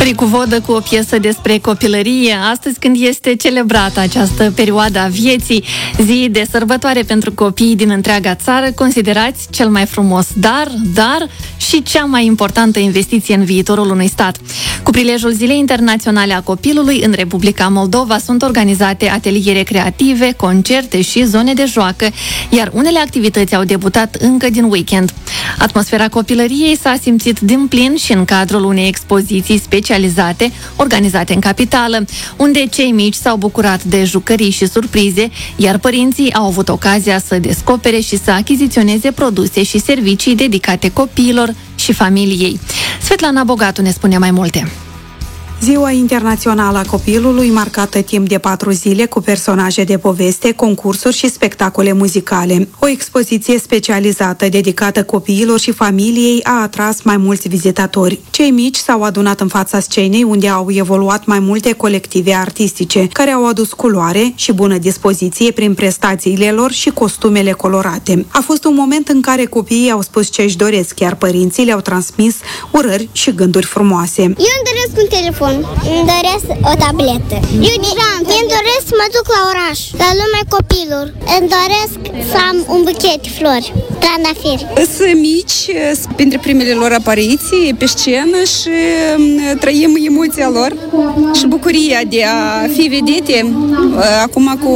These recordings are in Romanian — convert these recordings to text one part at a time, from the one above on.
Ricu Vodă cu o piesă despre copilărie, astăzi când este celebrată această perioadă a vieții, zi de sărbătoare pentru copiii din întreaga țară, considerați cel mai frumos dar și cea mai importantă investiție în viitorul unui stat. Cu prilejul Zilei Internaționale a Copilului, în Republica Moldova sunt organizate ateliere creative, concerte și zone de joacă, iar unele activități au debutat încă din weekend. Atmosfera copilăriei s-a simțit din plin și în cadrul unei expoziții specializate organizate în capitală, unde cei mici s-au bucurat de jucării și surprize, iar părinții au avut ocazia să descopere și să achiziționeze produse și servicii dedicate copiilor și familiei. Svetlana Bogatu ne spune mai multe. Ziua Internațională a Copilului, marcată timp de 4 zile cu personaje de poveste, concursuri și spectacole muzicale. O expoziție specializată dedicată copiilor și familiei a atras mai mulți vizitatori. Cei mici s-au adunat în fața scenei, unde au evoluat mai multe colective artistice, care au adus culoare și bună dispoziție prin prestațiile lor și costumele colorate. A fost un moment în care copiii au spus ce își doresc, iar părinții le-au transmis urări și gânduri frumoase. Eu îmi doresc un telefon. Îmi doresc o tabletă. Îmi doresc să mă duc la oraș, la lumea copilor. Îmi doresc să am un buchet de flori, trandafiri. Sunt mici, printre primele lor apariții pe scenă și trăim emoția lor și bucuria de a fi vedete. Acum cu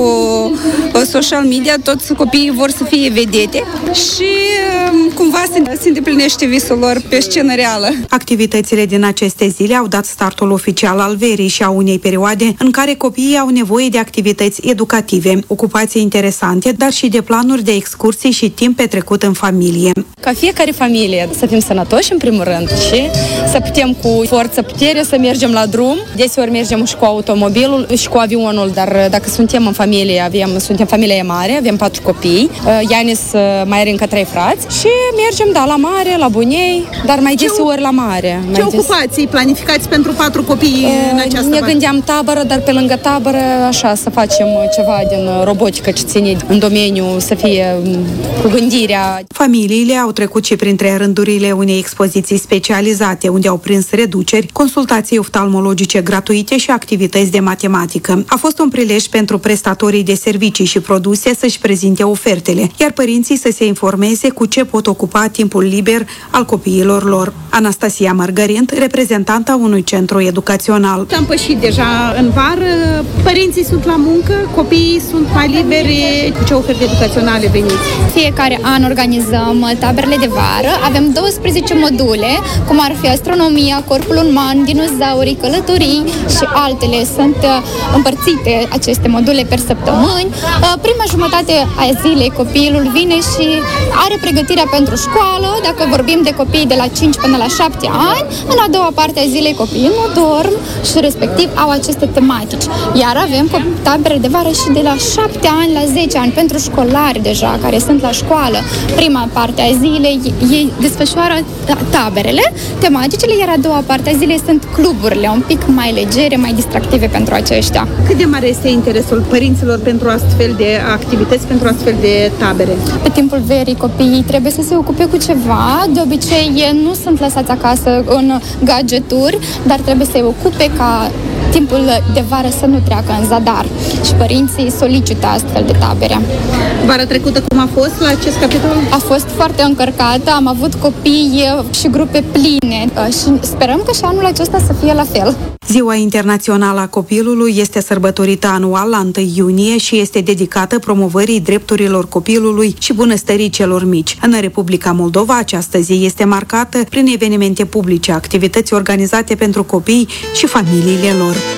social media toți copiii vor să fie vedete și cumva se îndeplinește visul lor pe scenă reală. Activitățile din aceste zile au dat startul oficial al verii și a unei perioade în care copiii au nevoie de activități educative, ocupații interesante, dar și de planuri de excursii și timp petrecut în familie. Ca fiecare familie să fim sănătoși în primul rând și să putem cu forță putere să mergem la drum. Deseori mergem și cu automobilul și cu avionul, dar dacă suntem în familie, suntem familie mare, avem 4 copii, Ianis mai are încă 3 frați și mergem la mare, la Bunei, dar mai deseori la mare. Ce ocupații planificați pentru 4 copii în această Ne gândeam tabără, dar pe lângă tabără așa să facem ceva din robotică ce ține în domeniu, să fie cu gândirea. Familiile au trecut și printre rândurile unei expoziții specializate, unde au prins reduceri, consultații oftalmologice gratuite și activități de matematică. A fost un prilej pentru prestatorii de servicii și produse să-și prezinte ofertele, iar părinții să se informeze cu ce pot ocupa timpul liber al copiilor lor. Anastasia Margarind, reprezentanta unui centru educațional. Am pășit deja în vară, părinții sunt la muncă, copiii sunt mai liberi. Cu ce oferte educaționale veniți? Fiecare an organizăm taberele de vară. Avem 12 module, cum ar fi astronomia, corpul uman, dinozaurii, călătorii și altele. Sunt împărțite aceste module per săptămâni. Prima jumătate a zilei copilul vine și are pregătirea pentru școală. Dacă vorbim de copii de la 5 până la 7 ani, în a doua parte a zilei copiii nu dorm și respectiv au aceste tematici. Iar avem tabere de vară și de la 7 ani la 10 ani pentru școlari deja care sunt la școală. Prima parte a zilei ei desfășoară taberele tematicele, iar a doua parte a zilei sunt cluburile un pic mai legere, mai distractive pentru aceștia. Cât de mare este interesul părinților pentru astfel de activități, pentru astfel de tabere? Pe timpul verii copiii trebuie să se ocupe cu ceva. De obicei nu sunt lăsați acasă în gadgeturi, dar trebuie să se ocupe ca timpul de vară să nu treacă în zadar și părinții solicită astfel de tabere. Vara trecută cum a fost la acest capitol? A fost foarte încărcată, am avut copii și grupe pline și sperăm că și anul acesta să fie la fel. Ziua Internațională a Copilului este sărbătorită anual la 1 iunie și este dedicată promovării drepturilor copilului și bunăstării celor mici. În Republica Moldova, această zi este marcată prin evenimente publice, activități organizate pentru copii și familiile lor.